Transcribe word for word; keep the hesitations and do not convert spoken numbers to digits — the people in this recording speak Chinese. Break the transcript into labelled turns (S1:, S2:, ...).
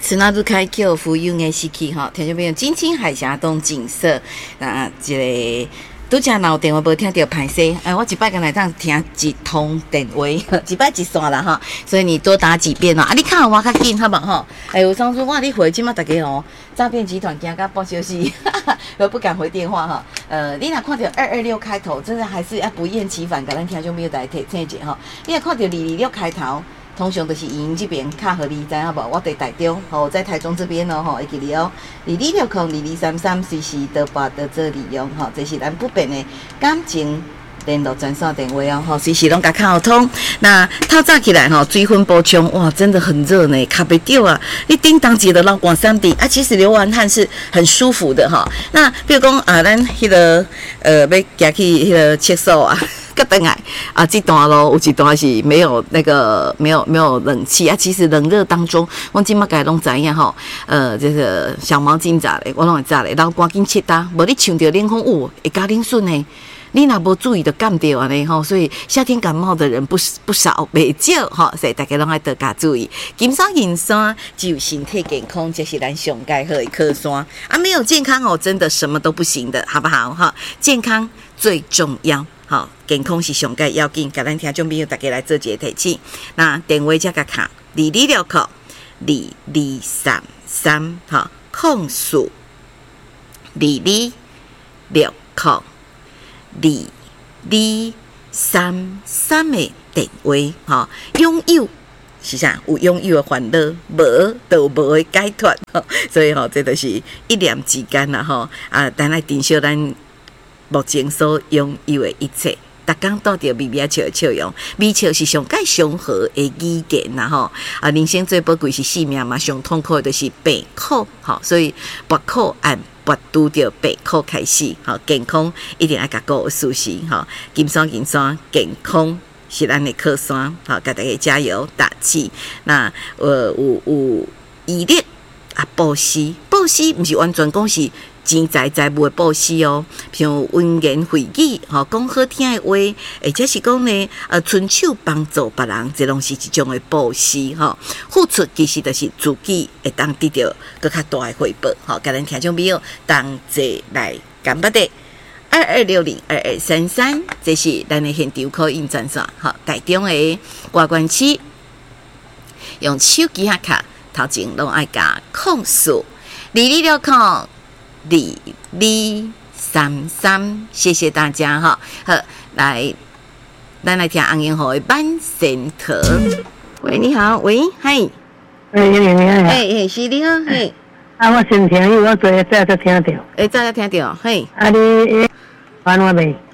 S1: 此那如开 Q 浮用的时期哈，听众朋友，金青海峡东景色，那这个。拄则闹电话无听到歹势，哎，我一摆敢来当听一通电话，一摆一线啦哈，所以你多打几遍哦。啊，你看我较紧好无吼？哎，有上次我你回，即马大家哦，诈骗集团惊甲报消息，我不敢回电话哈。呃，你若看到二二六开头，真的还是要不厌其烦，甲咱听众朋友来提醒者吼。你若看到二二六开头。通常就是营这边较合理，知影无？我伫台中，吼、哦，在台中这边哦，吼，会记哩哦。二二六空二二三三随时都把的做利用，吼、哦，这是咱不变的感情联络专线电话哦，吼，随时拢甲敲通。那透早起来吼，水分补充，哇，真的很热呢，卡袂掉啊！你叮当一个老光三滴啊，其实流完汗是很舒服的哈、哦。那比如讲啊，咱迄、那个呃，要行去迄个厕所啊。个等来啊，这段咯，有一段是没有那个没有没有冷气啊。其实冷热当中，我今麦家拢知影吼，呃，这个小毛巾咋嘞，我拢会咋嘞，然后赶紧切啊，无你呛着冷风有会加冷顺呢。你若无注意就感到安尼吼，所以夏天感冒的人不不少，袂少吼，所以大家拢爱多加注意。金山银山只有身体健康，这是咱上该好的靠山啊。没有健康哦，真的什么都不行的，好不好哈？健康最重要。好，健康是上界要紧，甲咱听众朋友大家来做一个提醒。那电话则甲卡二二六扣二二三三，哈，控诉二二六扣二二三三的电话，哈，拥有是啥？有拥有的烦恼，无就无的解脱，所以吼，这就是一念之间啦，吼啊，但来珍惜咱。目前所拥有的一切，逐工倒着微微笑笑容，微笑是上界上好的语言啦吼。啊，人生最宝贵是性命嘛，上痛苦的就是病苦，吼，所以拔苦按拔拄着病苦开始，吼，健康一定要甲顾舒适，吼，金山银山健康是咱的靠山，好，甲大家加油打气。那呃有有毅力啊，布施布施，毋是完全讲是。钱财财物的布施哦，像温言会语，吼讲好听的话，或者是讲呢，呃，伸手帮助别人，这拢是一种的布施吼。付出其实就是自己会当得到更较大的回报，吼。甲咱听众朋友同齐来干巴的二二六零二二三三，这是咱的现场口音专线，吼。台中的外关区用手机下卡，头前拢爱加控诉二二六控。二二三三，谢谢大家哈。好，来，咱来听洪英豪的《万仙桃》。喂，你好，喂，嗨，
S2: 哎，你好，
S1: 哎哎，是你好，嘿。
S2: 啊，我先听，因为我昨日早才听到。
S1: 哎，早才听到，嘿。
S2: 啊，你还我未？